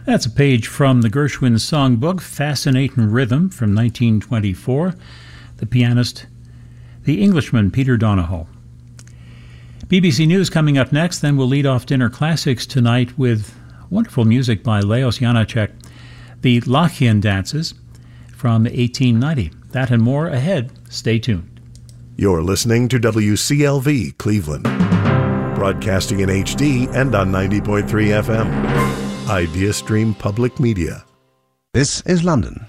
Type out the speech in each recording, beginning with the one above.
That's a page from the Gershwin songbook, Fascinating Rhythm from 1924. The pianist, the Englishman Peter Donahoe. BBC News coming up next, then we'll lead off Dinner Classics tonight with wonderful music by Leos Janáček, the Lachlan Dances from 1890. That and more ahead. Stay tuned. You're listening to WCLV Cleveland, broadcasting in HD and on 90.3 FM. IdeaStream Public Media. This is London.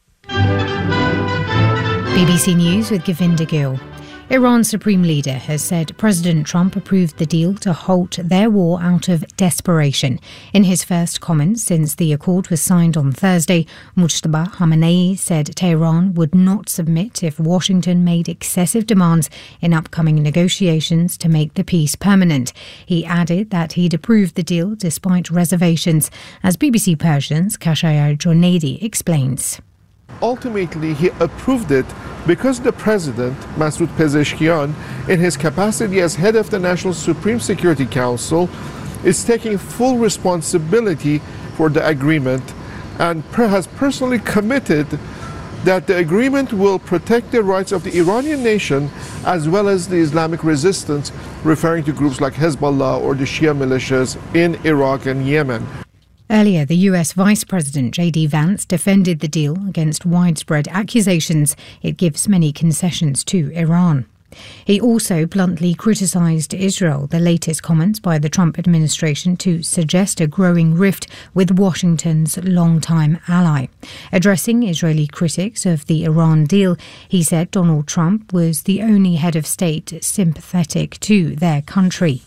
BBC News with Govinda Gill. Iran's supreme leader has said President Trump approved the deal to halt their war out of desperation. In his first comments since the accord was signed on Thursday, Mujtaba Khamenei said Tehran would not submit if Washington made excessive demands in upcoming negotiations to make the peace permanent. He added that he'd approved the deal despite reservations, as BBC Persian's Kashayar Jonaidi explains. Ultimately, he approved it because the president, Masoud Pezeshkian, in his capacity as head of the National Supreme Security Council, is taking full responsibility for the agreement and has personally committed that the agreement will protect the rights of the Iranian nation as well as the Islamic resistance, referring to groups like Hezbollah or the Shia militias in Iraq and Yemen. Earlier, the US Vice President J.D. Vance defended the deal against widespread accusations it gives many concessions to Iran. He also bluntly criticised Israel, the latest comments by the Trump administration to suggest a growing rift with Washington's longtime ally. Addressing Israeli critics of the Iran deal, he said Donald Trump was the only head of state sympathetic to their country.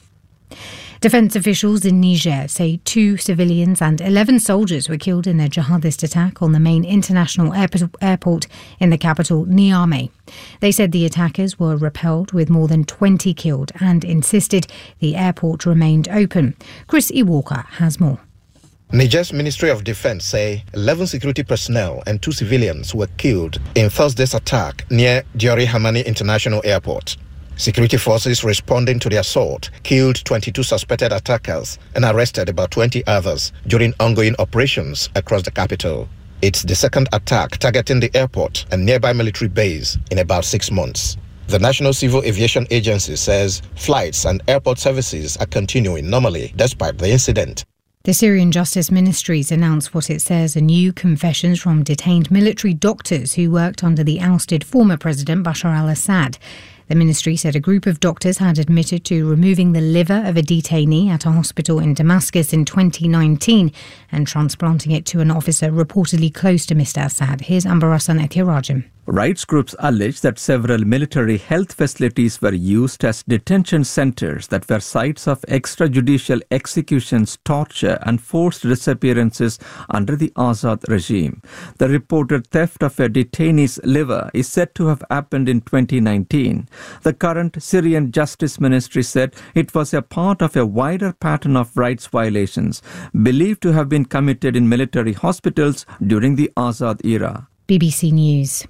Defence officials in Niger say 2 civilians and 11 soldiers were killed in a jihadist attack on the main international airport in the capital, Niamey. They said the attackers were repelled with more than 20 killed and insisted the airport remained open. Chris Iwalker has more. Niger's Ministry of Defense say 11 security personnel and 2 civilians were killed in Thursday's attack near Diori Hamani International Airport. Security forces responding to the assault killed 22 suspected attackers and arrested about 20 others during ongoing operations across the capital. It's the second attack targeting the airport and nearby military base in about 6 months. The National Civil Aviation Agency says flights and airport services are continuing normally despite the incident. The Syrian Justice Ministries announced what it says are new confessions from detained military doctors who worked under the ousted former President Bashar al-Assad. The ministry said a group of doctors had admitted to removing the liver of a detainee at a hospital in Damascus in 2019 and transplanting it to an officer reportedly close to Mr. Assad. Here's Ambarasan Ethirajam. Rights groups allege that several military health facilities were used as detention centers that were sites of extrajudicial executions, torture and forced disappearances under the Assad regime. The reported theft of a detainee's liver is said to have happened in 2019. The current Syrian Justice Ministry said it was a part of a wider pattern of rights violations believed to have been committed in military hospitals during the Assad era. BBC News.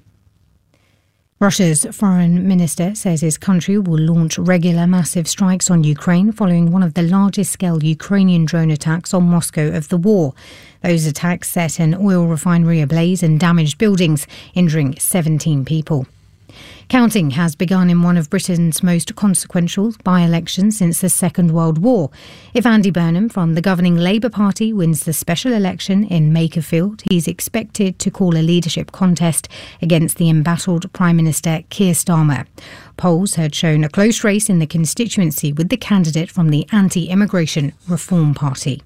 Russia's foreign minister says his country will launch regular massive strikes on Ukraine following one of the largest-scale Ukrainian drone attacks on Moscow of the war. Those attacks set an oil refinery ablaze and damaged buildings, injuring 17 people. Counting has begun in one of Britain's most consequential by-elections since the Second World War. If Andy Burnham from the governing Labour Party wins the special election in Makerfield, he's expected to call a leadership contest against the embattled Prime Minister Keir Starmer. Polls had shown a close race in the constituency with the candidate from the Anti-Immigration Reform Party.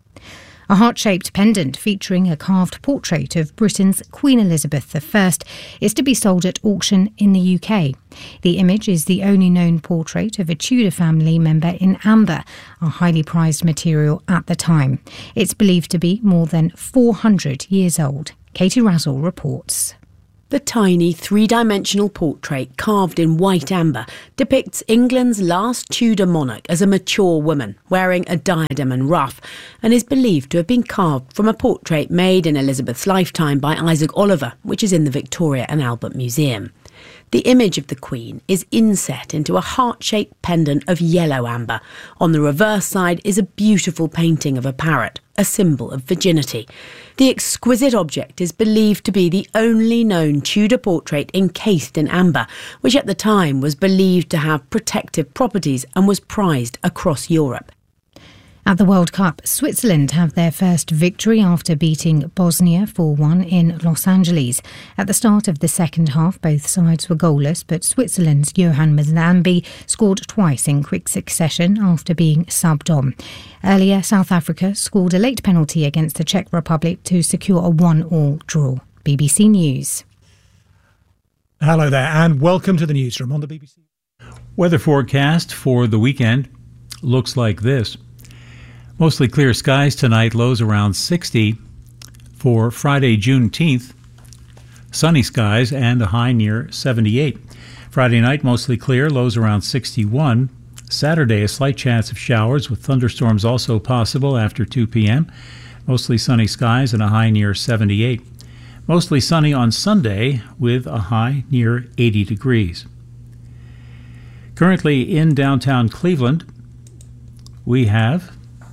A heart-shaped pendant featuring a carved portrait of Britain's Queen Elizabeth I is to be sold at auction in the UK. The image is the only known portrait of a Tudor family member in amber, a highly prized material at the time. It's believed to be more than 400 years old. Katie Razzle reports. The tiny three-dimensional portrait carved in white amber depicts England's last Tudor monarch as a mature woman wearing a diadem and ruff, and is believed to have been carved from a portrait made in Elizabeth's lifetime by Isaac Oliver, which is in the Victoria and Albert Museum. The image of the Queen is inset into a heart-shaped pendant of yellow amber. On the reverse side is a beautiful painting of a parrot, a symbol of virginity. The exquisite object is believed to be the only known Tudor portrait encased in amber, which at the time was believed to have protective properties and was prized across Europe. At the World Cup, Switzerland have their first victory after beating Bosnia 4-1 in Los Angeles. At the start of the second half, both sides were goalless, but Switzerland's Johan Mzambi scored twice in quick succession after being subbed on. Earlier, South Africa scored a late penalty against the Czech Republic to secure a 1-1 draw. BBC News. Hello there and welcome to the newsroom on the BBC. Weather forecast for the weekend looks like this. Mostly clear skies tonight, lows around 60. For Friday, Juneteenth, sunny skies and a high near 78. Friday night, mostly clear, lows around 61. Saturday, a slight chance of showers with thunderstorms also possible after 2 p.m. Mostly sunny skies and a high near 78. Mostly sunny on Sunday with a high near 80 degrees. Currently in downtown Cleveland, we have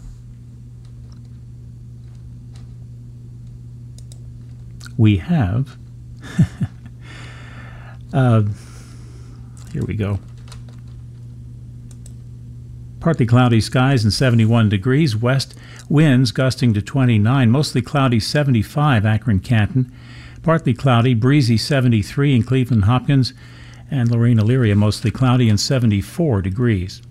here we go. Partly cloudy skies and 71 degrees. West winds gusting to 29. Mostly cloudy 75 Akron-Canton. Partly cloudy, breezy 73 in Cleveland-Hopkins. And Lorraine-Elyria mostly cloudy and 74 degrees.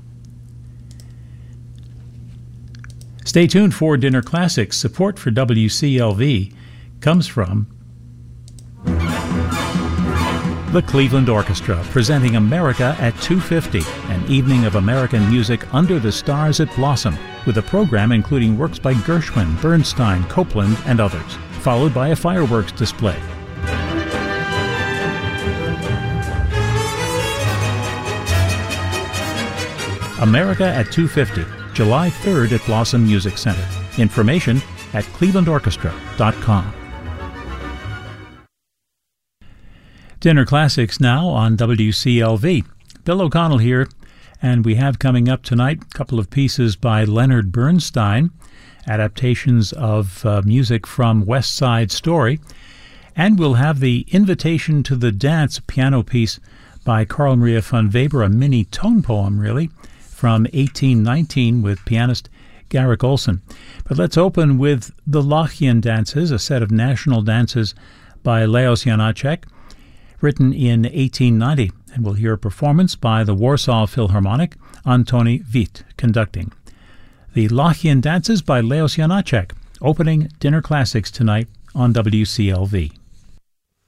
Stay tuned for Dinner Classics. Support for WCLV comes from the Cleveland Orchestra, presenting America at 2:50, an evening of American music under the stars at Blossom, with a program including works by Gershwin, Bernstein, Copland, and others, followed by a fireworks display. America at 2:50, July 3rd at Blossom Music Center. Information at clevelandorchestra.com. Dinner Classics now on WCLV. Bill O'Connell here, and we have coming up tonight a couple of pieces by Leonard Bernstein, adaptations of music from West Side Story, and we'll have the Invitation to the Dance piano piece by Carl Maria von Weber, a mini tone poem, really, from 1819 with pianist Garrick Olson. But let's open with the Lachien Dances, a set of national dances by Leos Janáček, written in 1890, and we'll hear a performance by the Warsaw Philharmonic, Antoni Witt conducting. The Lachien Dances by Leos Janáček, opening Dinner Classics tonight on WCLV.